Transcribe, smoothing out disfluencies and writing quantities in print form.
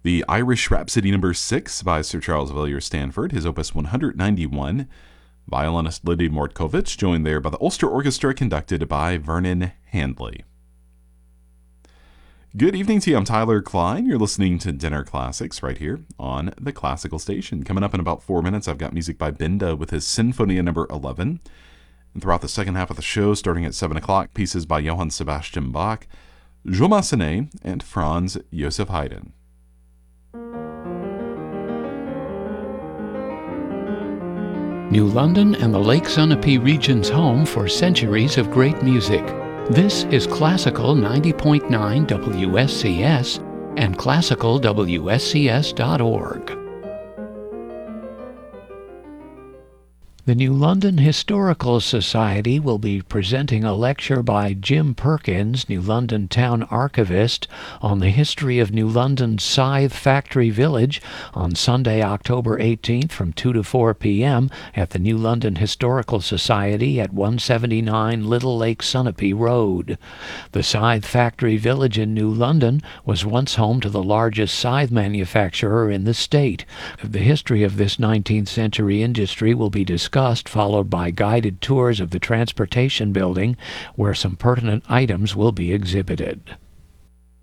The Irish Rhapsody No. 6 by Sir Charles Villiers Stanford, his opus 191. Violinist Liddy Mordkovich, joined there by the Ulster Orchestra, conducted by Vernon Handley. Good evening to you. I'm Tyler Klein. You're listening to Dinner Classics right here on the Classical Station. Coming up in about 4 minutes, I've got music by Benda with his Sinfonia No. 11. And throughout the second half of the show, starting at 7 o'clock, pieces by Johann Sebastian Bach, Jules Massenet, and Franz Joseph Haydn. New London and the Lake Sunapee region's home for centuries of great music. This is Classical 90.9 WSCS and classicalwscs.org. The New London Historical Society will be presenting a lecture by Jim Perkins, New London Town Archivist, on the history of New London's Scythe Factory Village on Sunday, October 18th from 2 to 4 p.m. at the New London Historical Society at 179 Little Lake Sunapee Road. The Scythe Factory Village in New London was once home to the largest scythe manufacturer in the state. The history of this 19th century industry will be discussed, followed by guided tours of the Transportation Building, where some pertinent items will be exhibited.